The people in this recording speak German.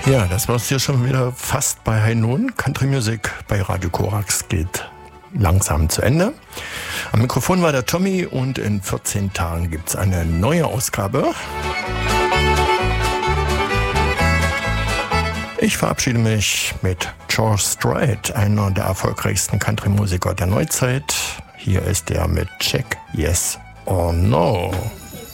Ja, das war's hier schon wieder fast bei High Noon. Country Music bei Radio Korax geht langsam zu Ende. Am Mikrofon war der Tommy und in 14 Tagen gibt's eine neue Ausgabe. Ich verabschiede mich mit George Strait, einer der erfolgreichsten Country-Musiker der Neuzeit. Hier ist er mit Check Yes or No.